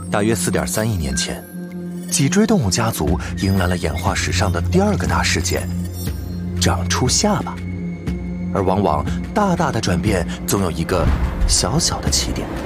大约4.3亿年前，脊椎动物家族迎来了演化史上的第2个大事件——长出下巴。而往往大大的转变总有一个小小的起点。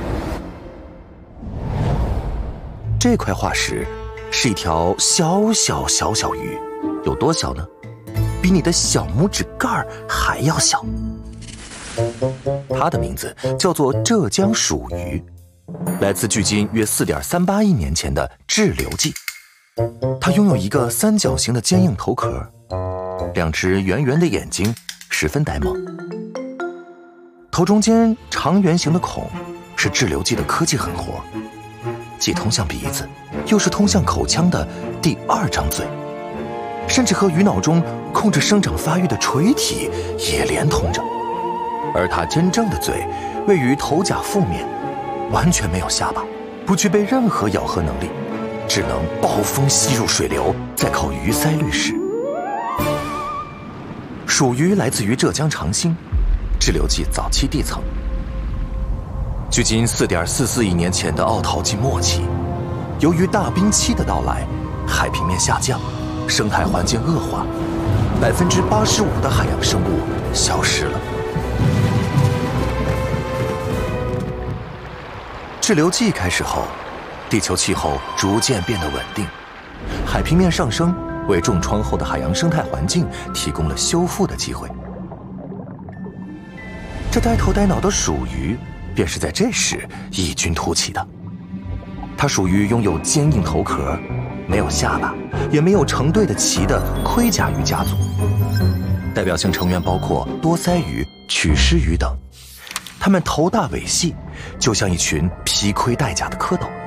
这块化石是一条小小鱼，有多小呢？比你的小拇指盖还要小。它的名字叫做浙江鼠鱼，来自距今约4.38亿年前的志留纪。它拥有一个三角形的坚硬头壳，2只圆圆的眼睛，十分呆萌。头中间长圆形的孔是志留纪的科技狠活，既通向鼻子，又是通向口腔的第2张嘴，甚至和鱼脑中控制生长发育的垂体也连通着。而它真正的嘴位于头甲腹面，完全没有下巴，不具备任何咬合能力，只能暴风吸入水流，再靠鱼鳃滤食。鼠鱼来自于浙江长兴，志留纪早期地层。距今4.44亿年前的奥陶纪末期，由于大冰期的到来，海平面下降，生态环境恶化，85%的海洋生物消失了。志留纪开始后，地球气候逐渐变得稳定，海平面上升为重创后的海洋生态环境提供了修复的机会。这呆头呆脑的鼠鱼便是在这时异军突起的。它属于拥有坚硬头壳、没有下巴，也没有成对的鳍的盔甲鱼家族。代表性成员包括多鳃鱼、曲狮鱼等，它们头大尾细，就像一群披盔戴甲的蝌蚪。